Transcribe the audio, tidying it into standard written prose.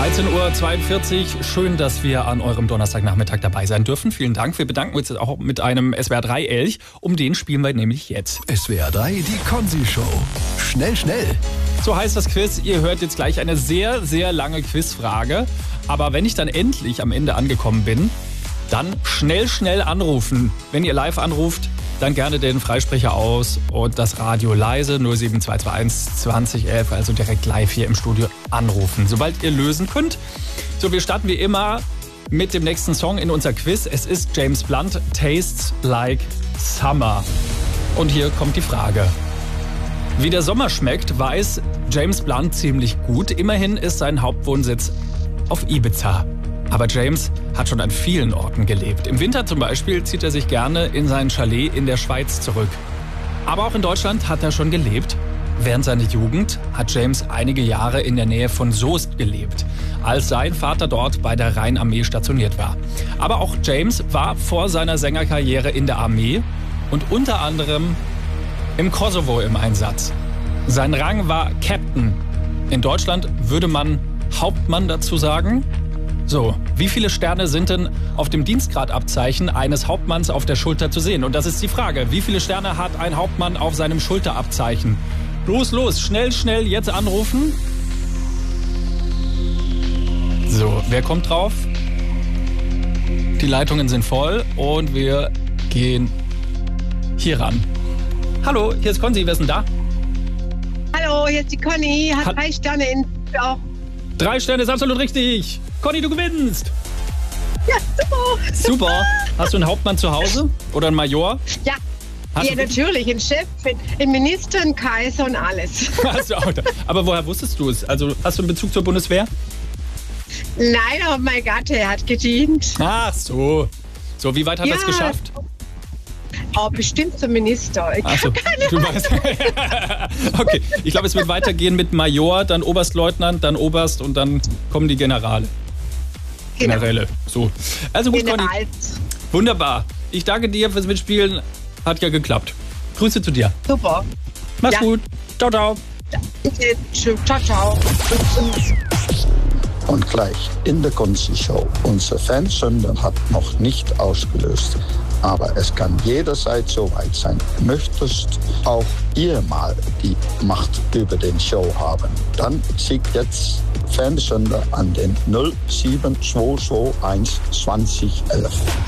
13:42 Uhr. Schön, dass wir an eurem Donnerstagnachmittag dabei sein dürfen. Vielen Dank. Wir bedanken uns jetzt auch mit einem SWR 3 Elch. Um den spielen wir nämlich jetzt. SWR 3, die Konzi-Show. Schnell, schnell. So heißt das Quiz. Ihr hört jetzt gleich eine sehr, sehr lange Quizfrage. Aber wenn ich dann endlich am Ende angekommen bin, dann schnell, schnell anrufen. Wenn ihr live anruft, dann gerne den Freisprecher aus und das Radio leise 07221 2011, also direkt live hier im Studio anrufen, sobald ihr lösen könnt. So, wir starten wie immer mit dem nächsten Song in unser Quiz. Es ist James Blunt, Tastes Like Summer. Und hier kommt die Frage. Wie der Sommer schmeckt, weiß James Blunt ziemlich gut. Immerhin ist sein Hauptwohnsitz auf Ibiza. Aber James hat schon an vielen Orten gelebt. Im Winter zum Beispiel zieht er sich gerne in sein Chalet in der Schweiz zurück. Aber auch in Deutschland hat er schon gelebt. Während seiner Jugend hat James einige Jahre in der Nähe von Soest gelebt, als sein Vater dort bei der Rheinarmee stationiert war. Aber auch James war vor seiner Sängerkarriere in der Armee und unter anderem im Kosovo im Einsatz. Sein Rang war Captain. In Deutschland würde man Hauptmann dazu sagen. So, wie viele Sterne sind denn auf dem Dienstgradabzeichen eines Hauptmanns auf der Schulter zu sehen? Und das ist die Frage. Wie viele Sterne hat ein Hauptmann auf seinem Schulterabzeichen? Los, los, schnell, schnell, jetzt anrufen. So, wer kommt drauf? Die Leitungen sind voll und wir gehen hier ran. Hallo, hier ist Konzi, wer ist denn da? Hallo, hier ist die Conny, hat 3 Sterne in auch. 3 Sterne ist absolut richtig. Conny, du gewinnst. Ja, super. Super. Hast du einen Hauptmann zu Hause oder einen Major? Ja, ja natürlich, ein Chef, ein Minister, ein Kaiser und alles. Hast du auch. Aber woher wusstest du es? Also hast du einen Bezug zur Bundeswehr? Nein, aber mein Gatte hat gedient. Ach so. So, wie weit hat er es geschafft? Oh, bestimmt zum Minister. Ach so, du weißt. Okay, ich glaube, es wird weitergehen mit Major, dann Oberstleutnant, dann Oberst und dann kommen die Generale. Genau. Generäle. So. Also gut, Conny. Wunderbar. Ich danke dir fürs Mitspielen. Hat ja geklappt. Grüße zu dir. Super. Mach's gut. Ciao, ciao. Ciao, ciao. Und gleich in der Konzi-Show. Unser Fansender hat noch nicht ausgelöst. Aber es kann jederzeit soweit sein. Möchtest auch ihr mal die Macht über den Show haben? Dann schickt jetzt Fansender an den 07221 2011.